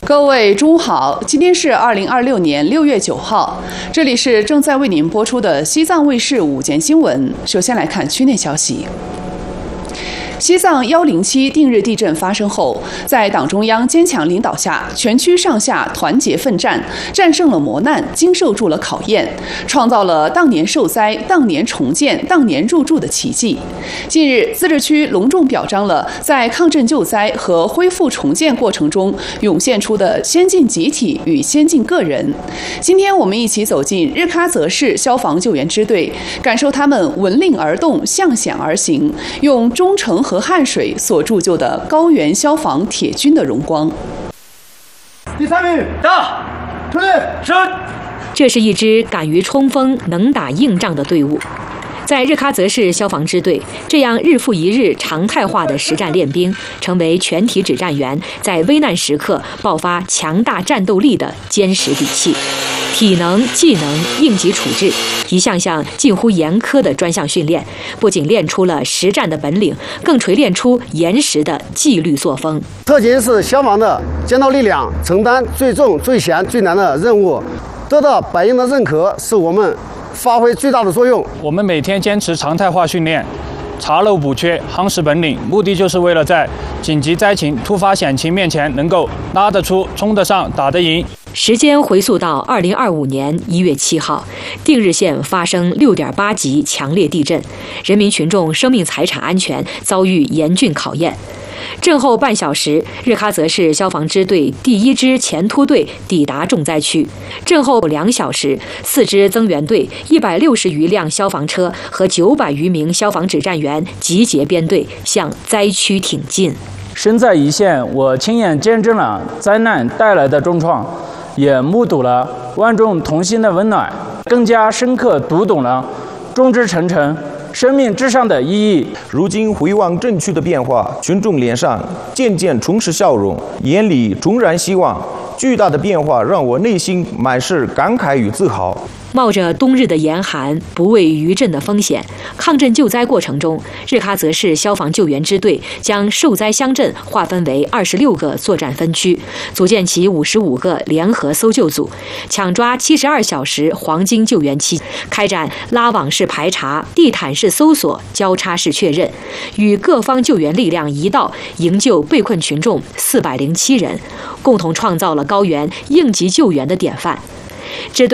各位中午好，今天是2026年6月9号，这里是正在为您播出的西藏卫视午间新闻。首先来看区内消息。西藏107定日地震发生后，在党中央坚强领导下，全区上下团结奋战，战胜了磨难，经受住了考验，创造了当年受灾、当年重建、当年入住的奇迹。近日，自治区隆重表彰了在抗震救灾和恢复重建过程中涌现出的先进集体与先进个人。今天我们一起走进日喀则市消防救援支队，感受他们闻令而动、向险而行，用忠诚和汗水所铸就的高原消防铁军的荣光。 第3名到，出列升。 这是一支敢于冲锋、能打硬仗的队伍。在日喀则市消防支队，这样日复一日常态化的实战练兵，成为全体指战员在危难时刻爆发强大战斗力的坚实底气。体能、技能、应急处置，一项项近乎严苛的专项训练，不仅练出了实战的本领，更锤炼出严实的纪律作风。 特勤是消防的尖刀力量，承担最重、最险、最难的任务，得到百姓的认可，是我们发挥最大的作用。 我们每天坚持常态化训练，查漏补缺，夯实本领，目的就是为了在紧急灾情、突发险情面前能够拉得出、冲得上、打得赢。 时间回溯到2025年1月7号，定日县发生6.8级强烈地震，人民群众生命财产安全遭遇严峻考验。震后半小时，日喀则市消防支队第1支前突队抵达重灾区。震后2小时，4支增援队、160余辆消防车和900余名消防指战员集结编队向灾区挺进。 身在一线，我亲眼见证了灾难带来的重创，也目睹了万众同心的温暖，更加深刻读懂了众志成城、生命至上的意义。 如今回望震区的变化，群众脸上渐渐充斥笑容，眼里重燃希望。巨大的变化让我内心满是感慨与自豪。 冒着冬日的严寒，不畏余震的风险，抗震救灾过程中，日喀则市消防救援支队将受灾乡镇划分为26个作战分区，组建起55个联合搜救组，抢抓72小时黄金救援期，开展拉网式排查、地毯式搜索、交叉式确认，与各方救援力量一道营救被困群众407人，共同创造了高原应急救援的典范。支队